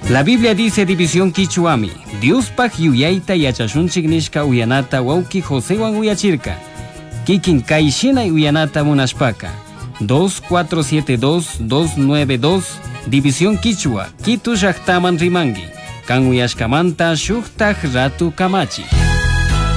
La Biblia dice división Quichuami, Diospaj yuyaita yachashunchik nishka uyanata wauki Josewan uyachirka. Kikin kaishina uyanata munashpaka. 2472-292, División Quichua, Quito llaqtaman rimangi. Kan uyashkamanta shuktaj ratu kamachi.